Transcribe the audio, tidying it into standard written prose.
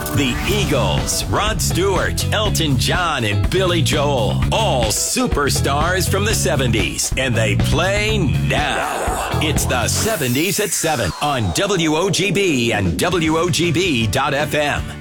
The Eagles, Rod Stewart, Elton John, and Billy Joel. All superstars from the 70s. And they play now. It's the 70s at 7 on WOGB and WOGB.FM.